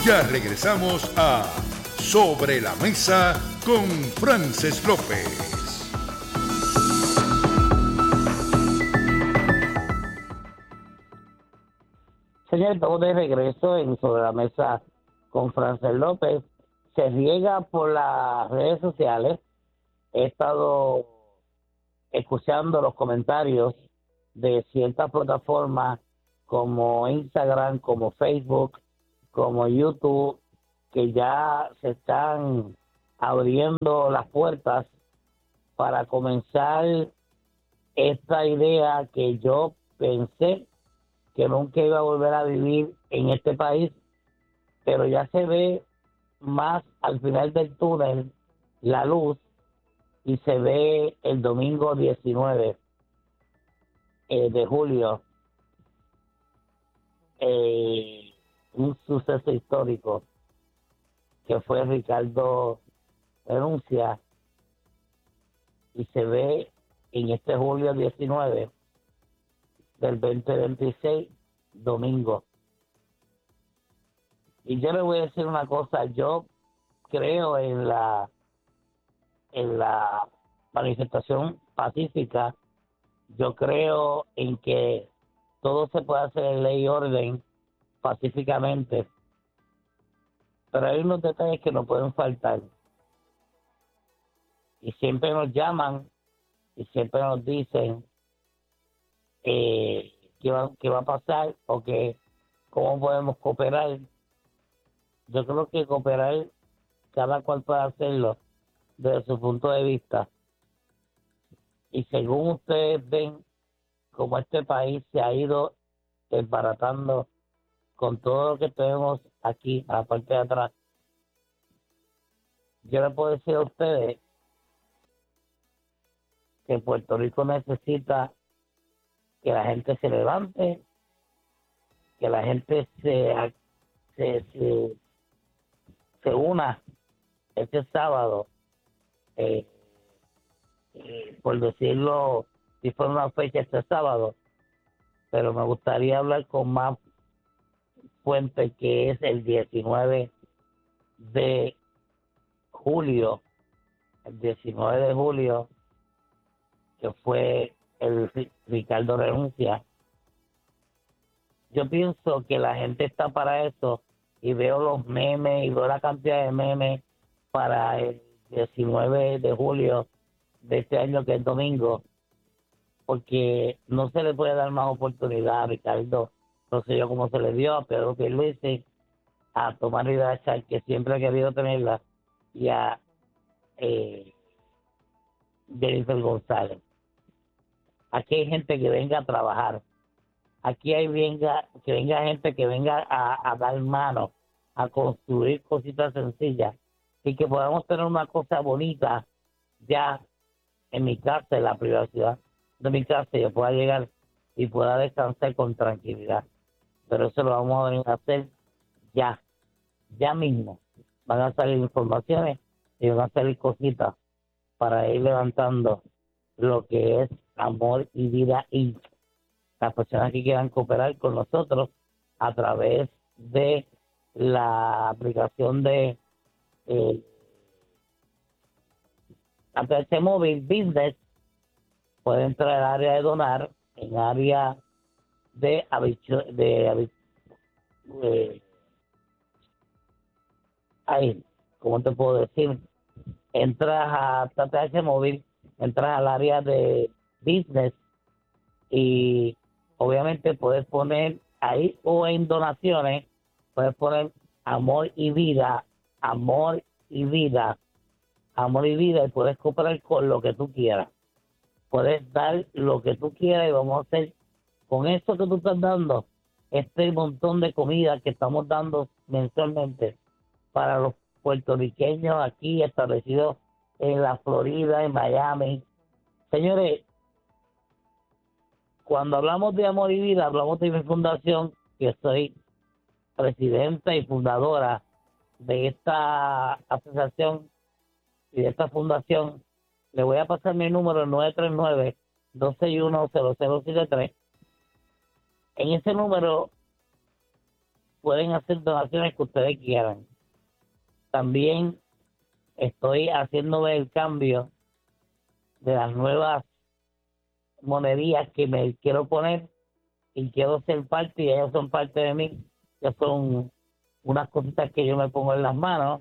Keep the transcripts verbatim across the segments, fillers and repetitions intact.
Ya regresamos a Sobre la Mesa con Frances López. Señor, estamos de regreso en Sobre la Mesa con Frances López. Se riega por las redes sociales. He estado escuchando los comentarios de ciertas plataformas como Instagram, como Facebook, como YouTube, que ya se están abriendo las puertas para comenzar esta idea que yo pensé que nunca iba a volver a vivir en este país, pero ya se ve más al final del túnel la luz y se ve el domingo diecinueve eh, de julio eh, un suceso histórico que fue Ricardo renuncia, y se ve en este julio diecinueve del veinte veintiséis, domingo. Y yo le voy a decir una cosa, yo creo en la en la manifestación pacífica, yo creo en que todo se puede hacer en ley y orden pacíficamente, pero hay unos detalles que no pueden faltar. Y siempre nos llaman y siempre nos dicen eh, qué va, qué va a pasar o que cómo podemos cooperar. Yo creo que cooperar, cada cual puede hacerlo desde su punto de vista. Y según ustedes ven cómo este país se ha ido desbaratando con todo lo que tenemos aquí a la parte de atrás, yo les puedo decir a ustedes que Puerto Rico necesita que la gente se levante, que la gente se, se, se, se una este sábado, eh, eh, por decirlo, si fuera una fecha este sábado, pero me gustaría hablar con más fuente, que es el diecinueve de julio, el diecinueve de julio, que fue el Ricardo renuncia. Yo pienso que la gente está para eso, y veo los memes y veo la cantidad de memes para el diecinueve de julio de este año, que es domingo, porque no se le puede dar más oportunidad a Ricardo Rosselló como se le dio a Pedro Pierluisi, a Tomás Rivera Chatz, que siempre ha querido tenerla, y a eh, Jennifer González. Aquí hay gente que venga a trabajar. Aquí hay venga, que venga gente que venga a, a dar mano, a construir cositas sencillas, y que podamos tener una cosa bonita ya en mi casa, en la privacidad de mi casa, yo pueda llegar y pueda descansar con tranquilidad. Pero eso lo vamos a venir a hacer ya, ya mismo. Van a salir informaciones y van a salir cositas para ir levantando lo que es Amor y Vida incorporated. Las personas que quieran cooperar con nosotros a través de la aplicación de eh, A T H Móvil Business, pueden entrar al área de donar, en área de habichu- de, habi- de ahí, ¿cómo te puedo decir? Entras a A T H Móvil, entras al área de Business, y obviamente puedes poner ahí, o en donaciones, puedes poner Amor y Vida, Amor y Vida, Amor y Vida, y puedes cooperar con lo que tú quieras. Puedes dar lo que tú quieras, y vamos a hacer con eso que tú estás dando, este montón de comida que estamos dando mensualmente para los puertorriqueños aquí establecidos en la Florida, en Miami. Señores, cuando hablamos de Amor y Vida, hablamos de mi fundación, que soy presidenta y fundadora de esta asociación y de esta fundación. Le voy a pasar mi número, nueve tres nueve, dos seis uno, cero cero siete tres. En ese número pueden hacer donaciones que ustedes quieran. También estoy haciendo el cambio de las nuevas monerías que me quiero poner y quiero ser parte, y ellos son parte de mí, que son unas cositas que yo me pongo en las manos.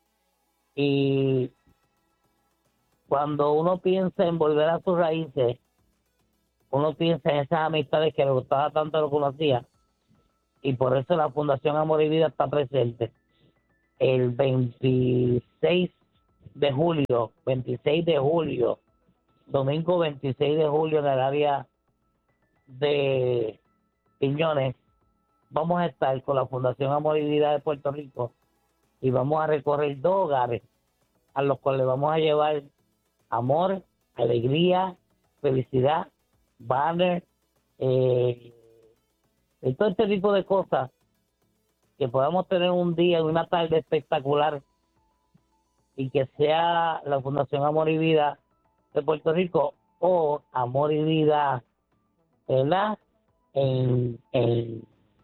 Y cuando uno piensa en volver a sus raíces, uno piensa en esas amistades que le gustaba tanto lo que uno hacía, y por eso la Fundación Amor y Vida está presente el veintiséis de julio, veintiséis de julio, domingo veintiséis de julio, en el área de Piñones. Vamos a estar con la Fundación Amor y Vida de Puerto Rico y vamos a recorrer dos hogares a los cuales vamos a llevar amor, alegría, felicidad, banner, eh, y todo este tipo de cosas, que podamos tener un día y una tarde espectacular, y que sea la Fundación Amor y Vida de Puerto Rico o Amor y Vida, ¿verdad? En, en,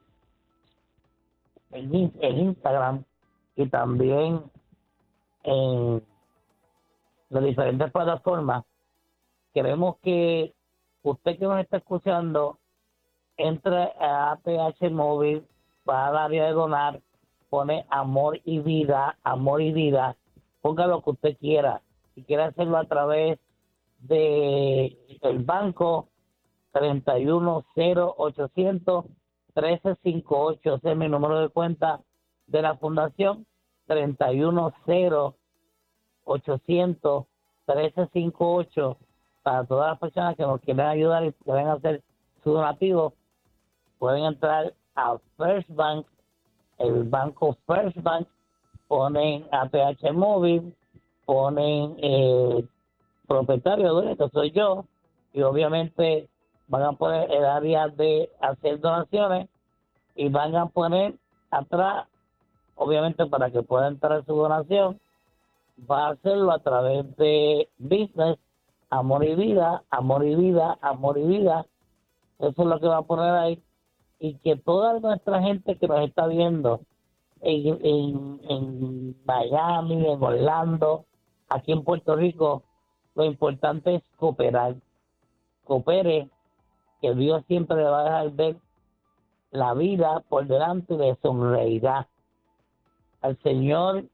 en, en Instagram y también en las diferentes plataformas. Queremos que usted que nos está escuchando entre a A T H Móvil, va al área de donar, pone Amor y Vida, Amor y Vida, ponga lo que usted quiera. Si quiere hacerlo a través de el banco, treinta y uno cero ochocientos trece cincuenta y ocho, ese es mi número de cuenta de la fundación, treinta y uno cero ochocientos trece cincuenta y ocho, para todas las personas que nos quieran ayudar y quieren hacer su donativo. Pueden entrar a First Bank, el banco First Bank, ponen A T H Móvil, ponen eh, propietario, dueño, que soy yo, y obviamente van a poner el área de hacer donaciones y van a poner atrás, obviamente para que pueda entrar su donación, va a hacerlo a través de Business, Amor y Vida, Amor y Vida, Amor y Vida. Eso es lo que va a poner ahí. Y que toda nuestra gente que nos está viendo en, en, en Miami, en Orlando, aquí en Puerto Rico, lo importante es cooperar. Coopere, que Dios siempre le va a dejar ver la vida por delante y le sonreirá. Al Señor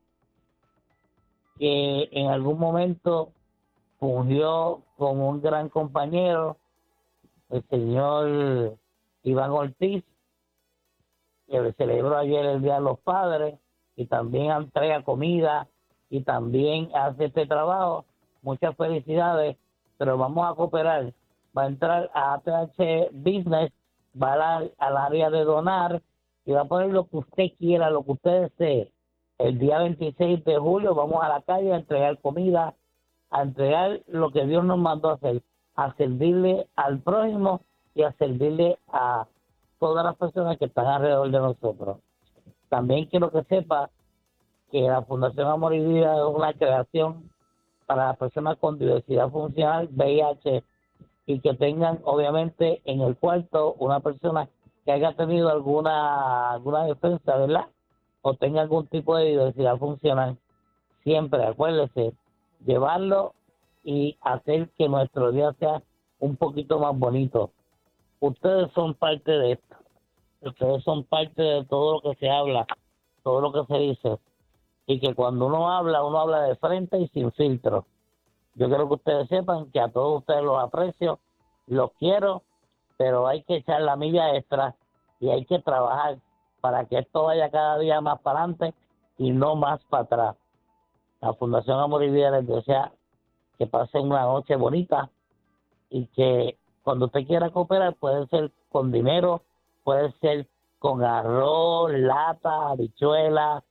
que en algún momento fungió como un gran compañero, el señor Iván Ortiz, que celebró ayer el Día de los Padres, y también entrega comida y también hace este trabajo. Muchas felicidades, pero vamos a cooperar. Va a entrar a A T H Business, va al, al área de donar y va a poner lo que usted quiera, lo que usted desee. El día veintiséis de julio vamos a la calle a entregar comida, a entregar lo que Dios nos mandó a hacer, a servirle al prójimo y a servirle a todas las personas que están alrededor de nosotros. También quiero que sepa que la Fundación Amor y Vida es una creación para las personas con diversidad funcional, V I H, y que tengan obviamente en el cuarto una persona que haya tenido alguna alguna defensa, ¿verdad? O tenga algún tipo de diversidad funcional. Siempre, acuérdese, llevarlo y hacer que nuestro día sea un poquito más bonito. Ustedes son parte de esto. Ustedes son parte de todo lo que se habla, todo lo que se dice. Y que cuando uno habla, uno habla de frente y sin filtro. Yo quiero que ustedes sepan que a todos ustedes los aprecio, los quiero, pero hay que echar la milla extra y hay que trabajar para que esto vaya cada día más para adelante y no más para atrás. La Fundación Amor y Vida les desea que pasen una noche bonita y que cuando usted quiera cooperar puede ser con dinero, puede ser con arroz, lata, habichuela,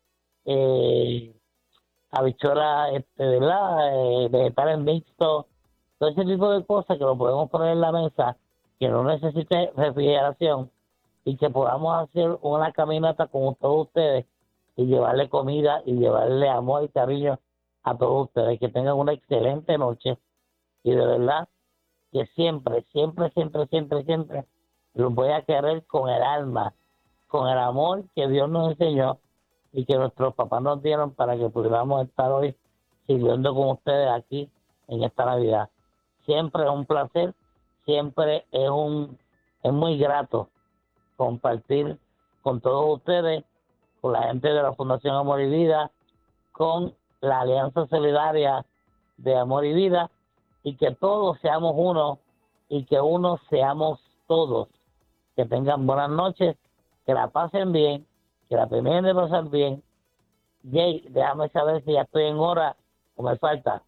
eh, habichuela, este, ¿verdad? Eh, vegetales mixtos, todo ese tipo de cosas que lo podemos poner en la mesa, que no necesite refrigeración y que podamos hacer una caminata con todos ustedes y llevarle comida y llevarle amor y cariño a todos ustedes. Que tengan una excelente noche y de verdad que siempre, siempre, siempre, siempre, siempre los voy a querer con el alma con el amor que Dios nos enseñó y que nuestros papás nos dieron para que pudiéramos estar hoy sirviendo con ustedes aquí en esta Navidad. Siempre es un placer, siempre es un es muy grato compartir con todos ustedes, con la gente de la Fundación Amor y Vida, con la Alianza Solidaria de Amor y Vida, y que todos seamos uno y que uno seamos todos. Que tengan buenas noches, que la pasen bien, que la terminen de pasar bien. Jay, déjame saber si ya estoy en hora o me falta.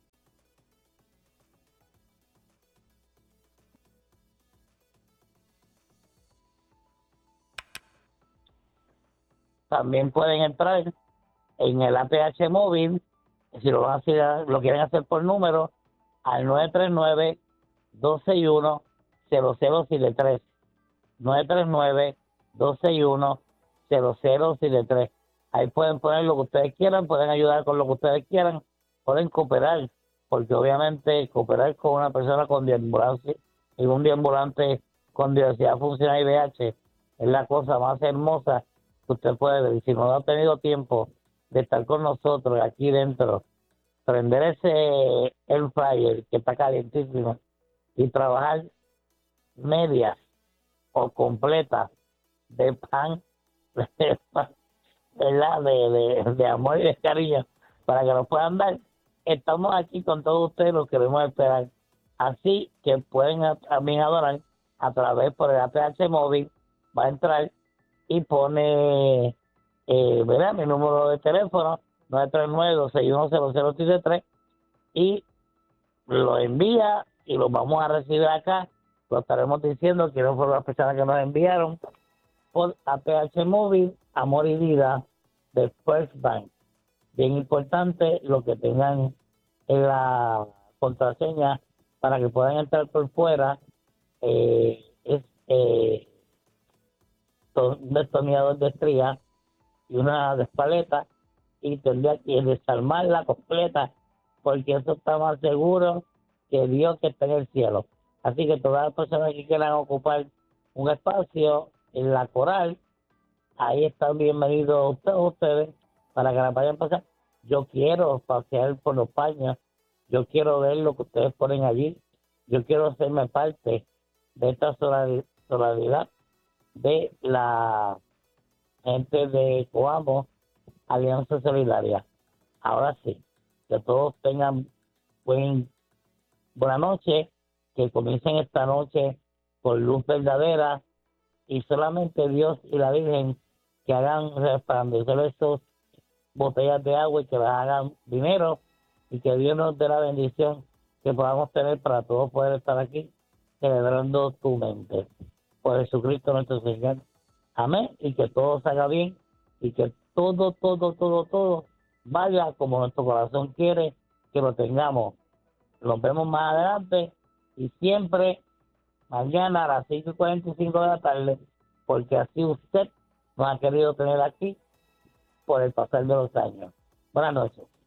También pueden entrar en el A P H móvil, si lo van a hacer, lo quieren hacer por número, al nueve tres nueve, dos seis uno, cero cero siete tres. nueve tres nueve, dos seis uno, cero cero siete tres. Ahí pueden poner lo que ustedes quieran, pueden ayudar con lo que ustedes quieran, pueden cooperar, porque obviamente cooperar con una persona con deambulancia y un deambulante con diversidad funcional y V I H es la cosa más hermosa que usted puede ver. Y si no ha tenido tiempo de estar con nosotros aquí dentro, prender ese air fryer que está calientísimo y trabajar medias o completas de pan, ¿verdad? De, de, de amor y de cariño para que nos puedan dar. Estamos aquí con todos ustedes, los queremos esperar. Así que pueden también adorar a través por el A P H móvil, va a entrar y pone, eh, ¿verdad? Mi número de teléfono, nueve tres nueve, dos seis uno, cero cero siete tres, y lo envía y lo vamos a recibir acá. Lo estaremos diciendo quiénes fueron las personas que nos enviaron por A P H móvil, Amor y Vida de First Bank. Bien importante lo que tengan en la contraseña para que puedan entrar por fuera. Eh, es eh, un destornillador de estría y una despaleta, y tendría que desarmarla completa, porque eso está más seguro que Dios que está en el cielo. Así que todas las personas que quieran ocupar un espacio en la coral, ahí están bienvenidos ustedes, ustedes para que la vayan a pasar. Yo quiero pasear por los paños, yo quiero ver lo que ustedes ponen allí, yo quiero hacerme parte de esta solidaridad de la gente de Coamo, Alianza Solidaria. Ahora sí, que todos tengan buen, buena noche, que comiencen esta noche con luz verdadera, y solamente Dios y la Virgen que hagan resplandecer esas botellas de agua y que las hagan dinero, y que Dios nos dé la bendición que podamos tener para todos poder estar aquí celebrando tu mente. Por Jesucristo nuestro Señor. Amén. Y que todo salga bien y que todo, todo, todo, todo vaya como nuestro corazón quiere que lo tengamos. Nos vemos más adelante y siempre mañana a las cinco y cuarenta y cinco de la tarde, porque así usted nos ha querido tener aquí por el pasar de los años. Buenas noches.